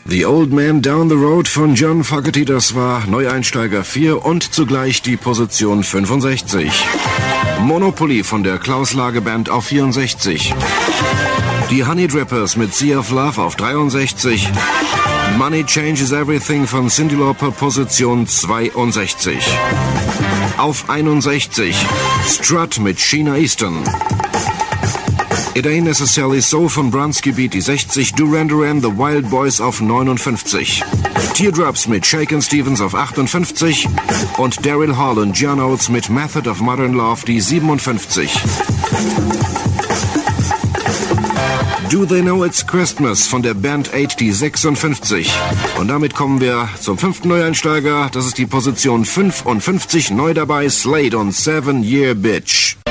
The Old Man Down the Road von John Fogerty, das war Neueinsteiger 4 und zugleich die Position 65. Monopoly von der Klaus-Lage Band auf 64. Die Honey Drippers mit Sea of Love auf 63. Money Changes Everything von Cyndi Lauper, Position 62. Auf 61. Strut mit Sheena Easton. It Ain't Necessarily So von Bronski Beat, die 60, Duran Duran, The Wild Boys auf 59. Teardrops mit Shakin' Stevens auf 58 und Daryl Hall und John Oates mit Method of Modern Love, die 57. Do They Know It's Christmas von der Band 8, die 56. Und damit kommen wir zum 5. Neueinsteiger, das ist die Position 55, neu dabei Slade und 7 Year Bitch.